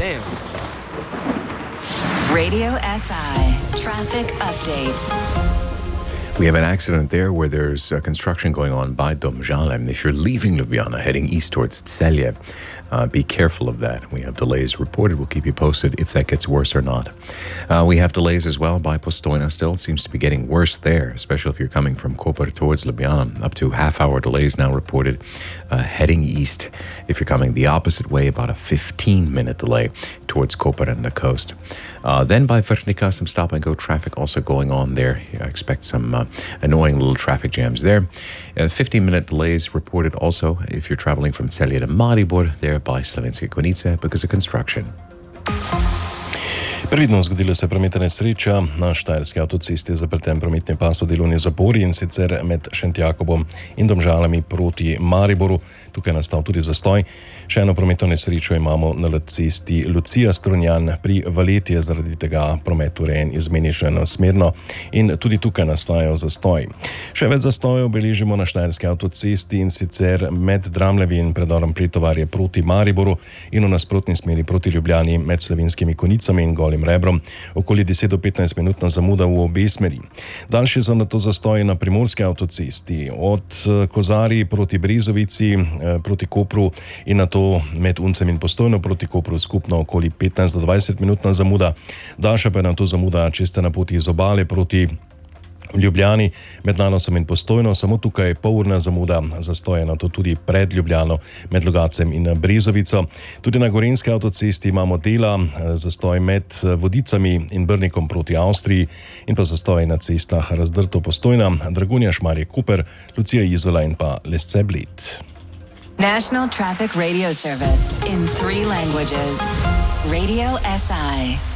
damn. Radio SI Traffic Update. We have an accident there where there's construction going on by Domžale. If you're leaving Ljubljana, heading east towards Celje, be careful of that. We have delays reported. We'll keep you posted if that gets worse or not. We have delays as well by Postojna still. It seems to be getting worse there, especially if you're coming from Koper towards Ljubljana. Up to half-hour delays now reported heading east. If you're coming the opposite way, about a 15-minute delay towards Koper and the coast. Then by Vrhnika, some stop-and-go traffic also going on there. I expect some annoying little traffic jams there. 15-minute delays reported also if you're traveling from Celje to Maribor, there by Slovenske Konjice because of construction. Previdno zgodila se prometna nesreča na Štajerski avtocesti je zaprten prometni pas v delovni zapori in sicer med Šentjakobom in Domžalami proti Mariboru. Tukaj je nastal tudi zastoj. Še eno prometno nesrečo imamo na cesti Lucija Strunjan pri Valeti, je zaradi tega promet urejen izmenično enosmerno in tudi tukaj nastajajo zastoj. Še več zastojev beležimo na Štajerski avtocesti in sicer med Dramljevi in predorom Pretovarje proti Mariboru in v nasprotni smeri proti Ljubljani med Slovenskimi Konjicami in Golim Rebrom. Okoli 10 do 15 minutna zamuda v obe smeri. Daljši so na to zastoji na Primorski avtocesti od Kozarij proti Brezovici proti Kopru in na to med Uncem in Postojno proti Kopru skupno okoli 15 do 20 minutna zamuda. Daljša pa je na to zamuda, če ste na poti iz Obale proti Ljubljani med Nanosom in Postojno, samo tukaj polurna zamuda, zastoje na to tudi pred Ljubljano med Logacem in Brezovico. Tudi na Gorenjski avtocesti imamo dela, zastoj med Vodicami in Brnikom proti Avstriji in pa zastoj na cestah Razdrto Postojna, Dragonja Šmarje Koper, Lucija Izola in pa Lesce Bled. National Traffic Radio Service in 3 languages. Radio SI.